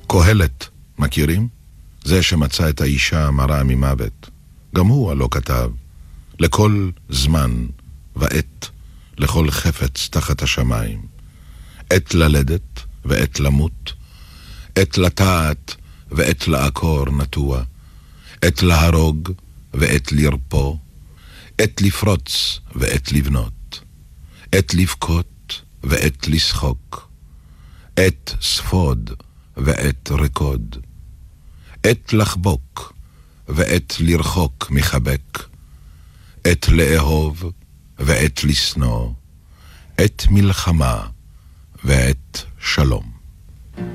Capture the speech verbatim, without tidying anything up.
קהלת, מכירים? זה שמצא את האישה המרה ממוות. גם הוא הלא כתב, לכל זמן ועת, לכל חפץ תחת השמיים. עת ללדת ועת למות, עת לטעת ועת לעקור נטוע, עת להרוג ועת לרפוא, עת לפרוץ ועת לבנות, עת לבכות ועת לשחוק, עת ספוד ועת רקוד, עת לחבוק ועת לרחוק מחבק, עת לאהוב ועת לשנוא, עת מלחמה ועת שלום.